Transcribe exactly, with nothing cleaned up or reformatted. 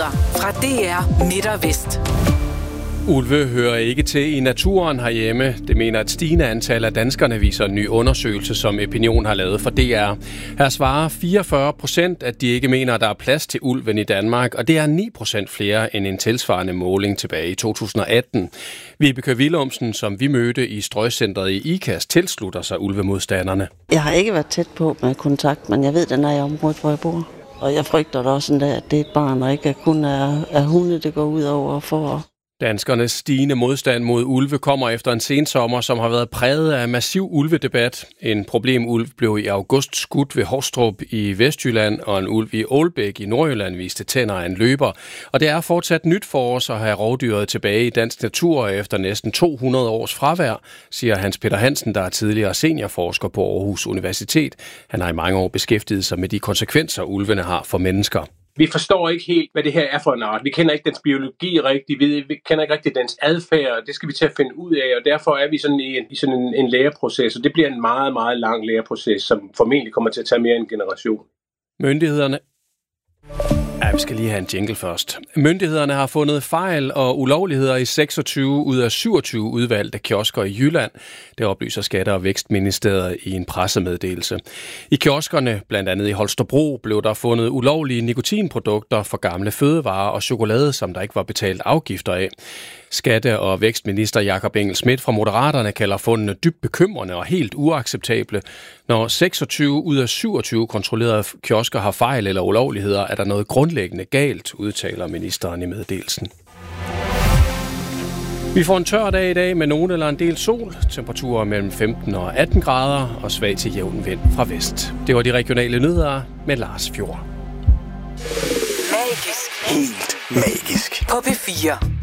Nyheder fra D R Midt og Vest. Ulve hører ikke til i naturen herhjemme. Det mener et stigende antal af danskerne, viser en ny undersøgelse, som Epinion har lavet for D R. Her svarer fireogfyrre procent, at de ikke mener, at der er plads til ulven i Danmark, og det er ni procent flere end en tilsvarende måling tilbage i to tusind og atten. Vibeke Willumsen, som vi mødte i strøgcentret i Ikast, tilslutter sig ulvemodstanderne. Jeg har ikke været tæt på med kontakt, men jeg ved, den er i området, hvor jeg bor. Og jeg frygter da også sådan, at det er et barn, og ikke kun er, er hunde, det går ud over for. Danskernes stigende modstand mod ulve kommer efter en sensommer, som har været præget af massiv ulvedebat. En problemulv blev i august skudt ved Hårstrup i Vestjylland, og en ulv i Ålbæk i Nordjylland viste tænder af en løber. Og det er fortsat nyt for os at have rovdyret tilbage i dansk natur efter næsten to hundrede års fravær, siger Hans Peter Hansen, der er tidligere seniorforsker på Aarhus Universitet. Han har i mange år beskæftiget sig med de konsekvenser, ulvene har for mennesker. Vi forstår ikke helt, hvad det her er for en art. Vi kender ikke dens biologi rigtigt, vi kender ikke rigtig dens adfærd, det skal vi til at finde ud af, og derfor er vi sådan i, en, i sådan en, en læreproces, og det bliver en meget, meget lang læreproces, som formentlig kommer til at tage mere end en generation. Myndighederne Ja, vi skal lige have en jingle først. Myndighederne har fundet fejl og ulovligheder i seksogtyve ud af syvogtyve udvalgte kiosker i Jylland. Det oplyser Skatte- og Vækstministeriet i en pressemeddelelse. I kioskerne, blandt andet i Holstebro, blev der fundet ulovlige nikotinprodukter for gamle fødevarer og chokolade, som der ikke var betalt afgifter af. Skatte- og Vækstminister Jakob Engel-Schmidt fra Moderaterne kalder fundene dybt bekymrende og helt uacceptable. Når seksogtyve ud af syvogtyve kontrollerede kiosker har fejl eller ulovligheder, er der noget grundlæggende galt, udtaler ministeren i meddelelsen. Vi får en tør dag i dag med nogen eller en del sol. Temperaturer mellem femten og atten grader og svag til jævn vind fra vest. Det var de regionale nyheder med Lars Fjord. Magisk. Helt magisk. På P fire.